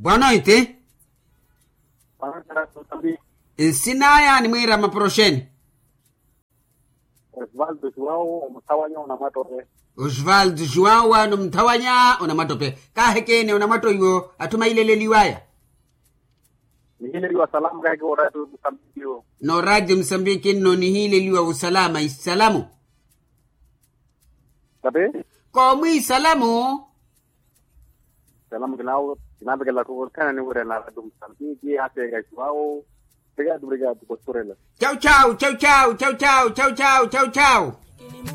Boa noite. Sinaya ni mwira maprosheni. Osvaldo Joao mtawanya una matope. Osvaldo Joao no mtawanya una matope. Kahekene una matoyo atuma ilele liwaya. Nihile liwa salamu kake oradu Msambikio. No radio Msambiki no nihile liwa usalama isalamu. Sabe? Komu salamu. Salamu kinao kinabe kala ko kana ni wure na radio Msambiki hate ga Joao. Obrigado por sorela. Tchau, tchau, tchau, tchau, tchau, tchau, tchau, tchau, tchau, tchau.